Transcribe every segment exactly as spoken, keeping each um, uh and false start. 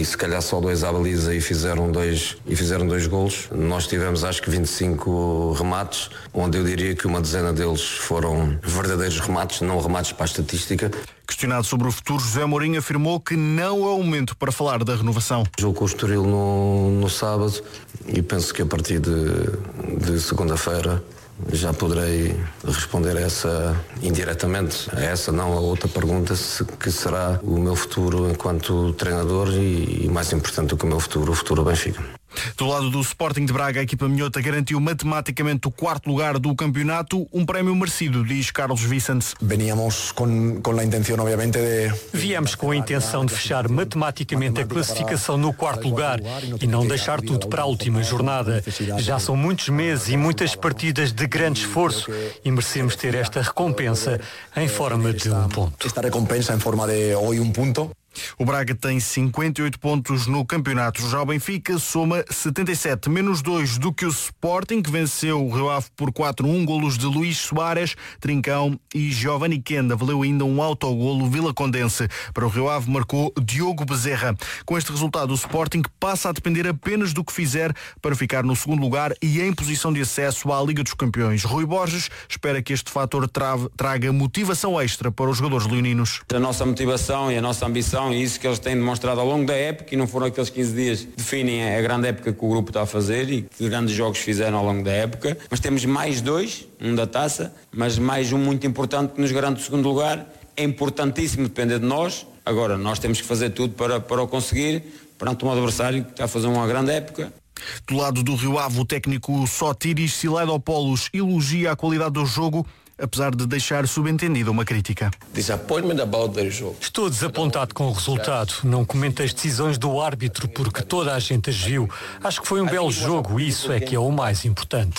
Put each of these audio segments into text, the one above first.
e se calhar só dois à baliza e fizeram dois, e fizeram dois golos. Nós tivemos acho que vinte e cinco remates, onde eu diria que uma dezena deles foram verdadeiros remates, não remates para a estatística. Questionado sobre o futuro, José Mourinho afirmou que não é o momento para falar da renovação. Jogo com o Estoril no, no sábado e penso que a partir de, de segunda-feira já poderei responder a essa indiretamente, a essa não a outra pergunta, se, que será o meu futuro enquanto treinador e, e mais importante do que o meu futuro, o futuro do Benfica. Do lado do Sporting de Braga, a equipa minhota garantiu matematicamente o quarto lugar do campeonato, um prémio merecido, diz Carlos Vicente. Veníamos com, com a intenção, obviamente, de... Viemos com a intenção de fechar matematicamente a classificação no quarto lugar e não deixar tudo para a última jornada. Já são muitos meses e muitas partidas de grande esforço e merecemos ter esta recompensa em forma de um ponto. Esta recompensa em forma de hoje um ponto. O Braga tem cinquenta e oito pontos no campeonato. Já o Benfica soma setenta e sete, menos dois do que o Sporting, que venceu o Rio Ave por quatro a um, golos de Luís Soares, Trincão e Giovanni Kenda. Valeu ainda um autogolo Vila Condense. Para o Rio Ave marcou Diogo Bezerra. Com este resultado, o Sporting passa a depender apenas do que fizer para ficar no segundo lugar e em posição de acesso à Liga dos Campeões. Rui Borges espera que este fator traga motivação extra para os jogadores leoninos. A nossa motivação e a nossa ambição e isso que eles têm demonstrado ao longo da época, e não foram aqueles quinze dias que definem a grande época que o grupo está a fazer e que grandes jogos fizeram ao longo da época, mas temos mais dois, um da taça, mas mais um muito importante que nos garante o segundo lugar. É importantíssimo depender de nós. Agora, nós temos que fazer tudo para, para o conseguir perante um adversário que está a fazer uma grande época. Do lado do Rio Ave, o técnico Sotiris Silaidopoulos elogia a qualidade do jogo, apesar de deixar subentendida uma crítica. Estou desapontado com o resultado. Não comento as decisões do árbitro porque toda a gente as viu. Acho que foi um belo jogo e isso é que é o mais importante.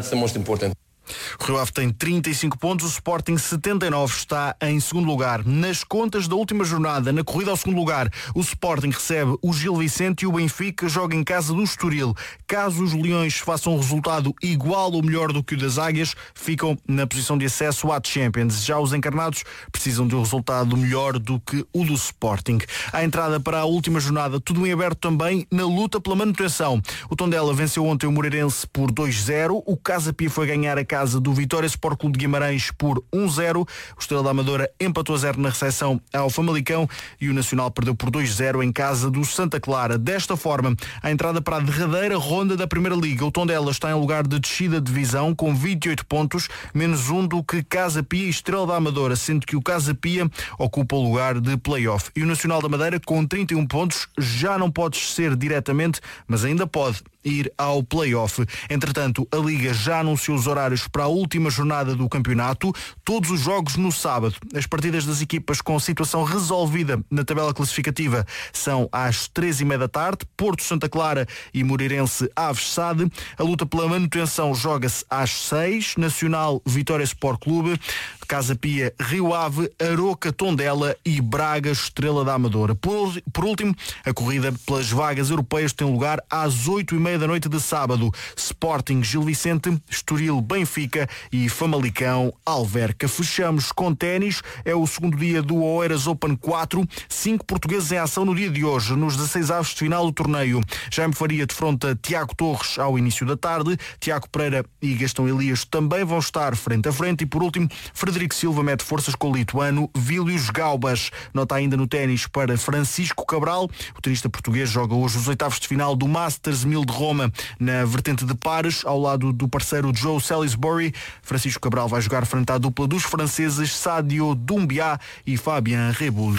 O Rio Ave tem trinta e cinco pontos, o Sporting setenta e nove, está em segundo lugar. Nas contas da última jornada, na corrida ao segundo lugar, o Sporting recebe o Gil Vicente e o Benfica joga em casa do Estoril. Caso os Leões façam um resultado igual ou melhor do que o das Águias, ficam na posição de acesso à Champions. Já os encarnados precisam de um resultado melhor do que o do Sporting. A entrada para a última jornada, tudo em aberto também na luta pela manutenção. O Tondela venceu ontem o Moreirense por dois a zero, o Casa Pia foi ganhar a casa do Vitória Sport Clube de Guimarães por um a zero. O Estrela da Amadora empatou a zero na recepção ao Famalicão e o Nacional perdeu por dois a zero em casa do Santa Clara. Desta forma, a entrada para a derradeira ronda da Primeira Liga. O Tondela está em lugar de descida de divisão com vinte e oito pontos, menos um do que Casa Pia e Estrela da Amadora, sendo que o Casa Pia ocupa o lugar de play-off. E o Nacional da Madeira, com trinta e um pontos, já não pode descer diretamente, mas ainda pode ir ao play-off. Entretanto, a Liga já anunciou os horários para a última jornada do campeonato, todos os jogos no sábado. As partidas das equipas com situação resolvida na tabela classificativa são às três e meia da tarde, Porto, Santa Clara e Moreirense Aves Sade. A luta pela manutenção joga-se às seis, Nacional Vitória Sport Clube, Casa Pia Rio Ave, Aroca Tondela e Braga Estrela da Amadora. Por, por último, a corrida pelas vagas europeias tem lugar às oito e meia da noite de sábado. Sporting Gil Vicente, Estoril Benfica e Famalicão Alverca. Fechamos com ténis. É o segundo dia do Oeiras Open quatro. Cinco portugueses em ação no dia de hoje, nos dezasseis avos de final do torneio. Jaime Faria defronta Tiago Torres ao início da tarde. Tiago Pereira e Gastão Elias também vão estar frente a frente. E por último, Frederico Silva mete forças com o lituano Vílios Gaubas. Nota ainda no ténis para Francisco Cabral. O tenista português joga hoje os oitavos de final do Masters mil de Roma na vertente de pares, ao lado do parceiro Joe Salisbury. Francisco Cabral vai jogar frente à dupla dos franceses Sadio Doumbia e Fabien Rebul.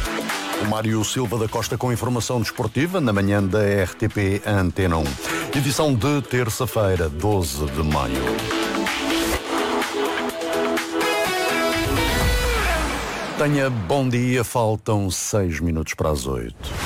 O Mário Silva da Costa com informação desportiva na manhã da R T P Antena um. Edição de terça-feira, doze de maio. Tenha bom dia, faltam seis minutos para as oito.